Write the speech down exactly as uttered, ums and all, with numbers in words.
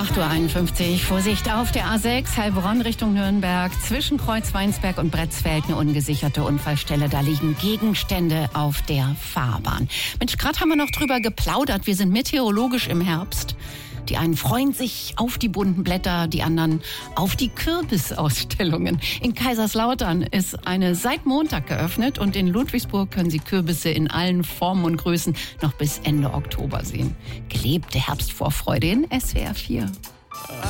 acht Uhr einundfünfzig. Vorsicht auf der A sechs, Heilbronn Richtung Nürnberg. Zwischen Kreuzweinsberg und Bretzfeld eine ungesicherte Unfallstelle. Da liegen Gegenstände auf der Fahrbahn. Mensch, gerade haben wir noch drüber geplaudert. Wir sind meteorologisch im Herbst. Die einen freuen sich auf die bunten Blätter, die anderen auf die Kürbisausstellungen. In Kaiserslautern ist eine seit Montag geöffnet und in Ludwigsburg können Sie Kürbisse in allen Formen und Größen noch bis Ende Oktober sehen. Gelebte Herbstvorfreude in S W R vier.